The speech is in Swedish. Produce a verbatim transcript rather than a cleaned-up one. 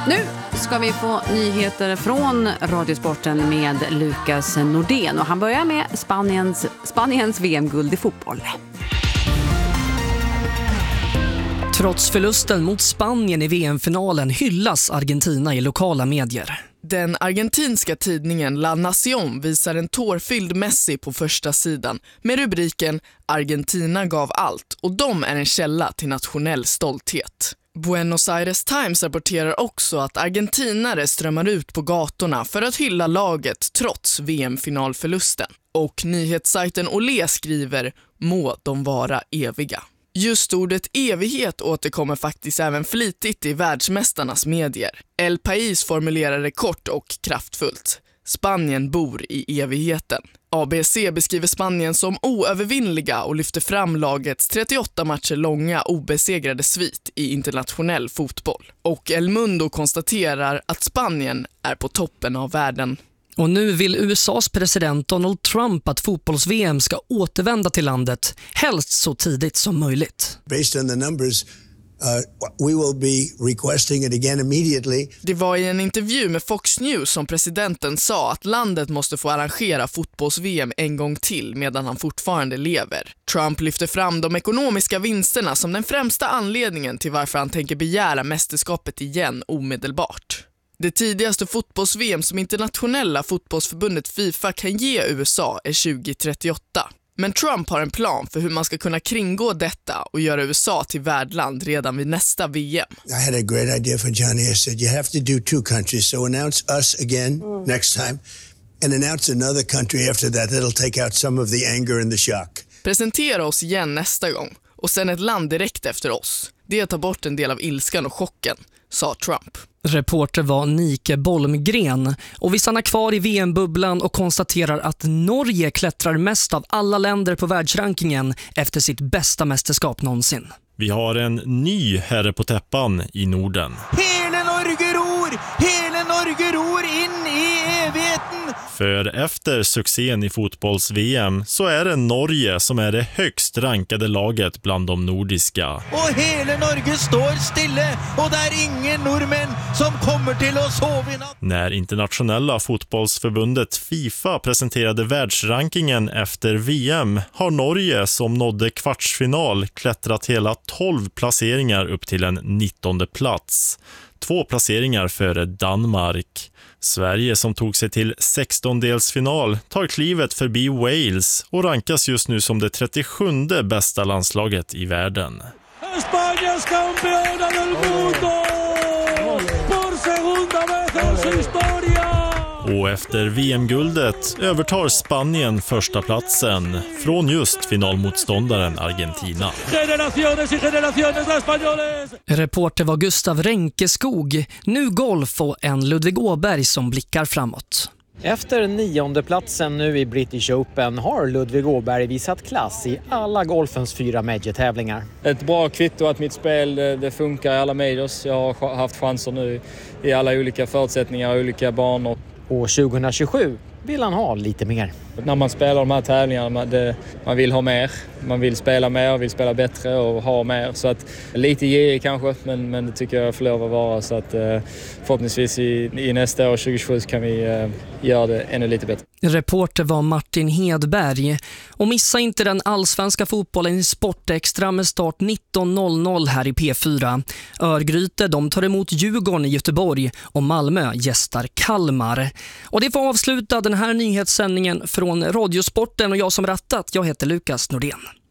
Nu ska vi få nyheter från Radiosporten med Lukas Nordén. Och han börjar med Spaniens, Spaniens V M-guld i fotboll. Trots förlusten mot Spanien i V M-finalen hyllas Argentina i lokala medier. Den argentinska tidningen La Nación visar en tårfylld Messi på första sidan med rubriken "Argentina gav allt" och de är en källa till nationell stolthet. Buenos Aires Times rapporterar också att argentinare strömmar ut på gatorna för att hylla laget trots V M-finalförlusten. Och nyhetssajten Olé skriver "Må de vara eviga". Just ordet evighet återkommer faktiskt även flitigt i världsmästarnas medier. El País formulerar det kort och kraftfullt. Spanien bor i evigheten. A B C beskriver Spanien som oövervinnliga och lyfter fram lagets trettioåtta matcher långa obesegrade svit i internationell fotboll. Och El Mundo konstaterar att Spanien är på toppen av världen. Och nu vill U S A:s president Donald Trump att fotbolls-V M ska återvända till landet, helst så tidigt som möjligt. Based on the numbers, uh, we will be requesting it again immediately. Det var i en intervju med Fox News som presidenten sa att landet måste få arrangera fotbolls-V M en gång till medan han fortfarande lever. Trump lyfter fram de ekonomiska vinsterna som den främsta anledningen till varför han tänker begära mästerskapet igen omedelbart. Det tidigaste fotbolls-V M som internationella fotbollsförbundet FIFA kan ge U S A är tjugo trettioåtta. Men Trump har en plan för hur man ska kunna kringgå detta och göra U S A till värdland redan vid nästa V M. I had a great idea for Johnny. I said you have to do two countries, so announce us again mm. next time and announce another country after that. That'll take out some of the anger and the shock. Presentera oss igen nästa gång och sen ett land direkt efter oss. Det tar bort en del av ilskan och chocken, sa Trump. Reporter var Nike Bolmgren och vi stannar kvar i V M-bubblan och konstaterar att Norge klättrar mest av alla länder på världsrankingen efter sitt bästa mästerskap någonsin. Vi har en ny herre på täppan i Norden. Hela Norge ror! Hela Norge ror in i evigheten! För efter succén i fotbolls-V M så är det Norge som är det högst rankade laget bland de nordiska. Och hela Norge står stille och det är ingen norrmän som kommer till att sova i natt. När internationella fotbollsförbundet FIFA presenterade världsrankingen efter V M har Norge som nådde kvartsfinal klättrat hela tolv placeringar upp till en nittonde plats. Två placeringar före Danmark. Sverige som tog sig till sextondelsfinal tar klivet förbi Wales och rankas just nu som det trettiosjunde bästa landslaget i världen. España campeona del mundo por segunda vez en historia. Och efter V M-guldet övertar Spanien första platsen från just finalmotståndaren Argentina. Reporter var Gustav Renkeskog. Nu golf och en Ludvig Åberg som blickar framåt. Efter nionde platsen nu i British Open har Ludvig Åberg visat klass i alla golfens fyra major-tävlingar. Ett bra kvitto att mitt spel det, det funkar i alla majors. Jag har haft chanser nu i alla olika förutsättningar och olika banor. Och tjugohundratjugosju vill han ha lite mer. När man spelar de här tävlingarna, det, man vill ha mer. Man vill spela mer, vill spela bättre och ha mer. Så att lite girig kanske, men, men det tycker jag får lov att vara. Så att eh, förhoppningsvis i, i nästa år tjugohundratjugosju kan vi eh, göra det ännu lite bättre. Reporter var Martin Hedberg. Och missa inte den allsvenska fotbollen i Sportextra med start nitton noll noll här i P fyra. Örgryte, de tar emot Djurgården i Göteborg och Malmö gästar Kalmar. Och det får avsluta den här nyhetssändningen från Radiosporten och jag som rattat, jag heter Lukas Nordén.